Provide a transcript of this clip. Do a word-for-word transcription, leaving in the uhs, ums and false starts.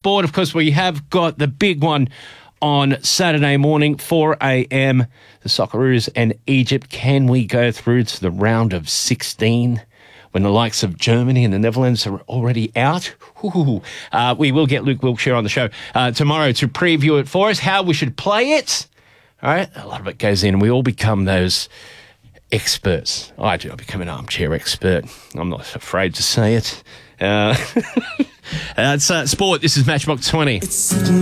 sport. Of course, we have got the big one on Saturday morning, four a.m. The Socceroos and Egypt. Can we go through to the round of sixteen when the likes of Germany and the Netherlands are already out? Ooh. Uh, we will get Luke Wilkshire on the show uh, tomorrow to preview it for us, how we should play it. All right, a lot of it goes in, and we all become those experts. I do. I become an armchair expert. I'm not afraid to say it. Uh, that's uh, sport. This is Matchbox twenty.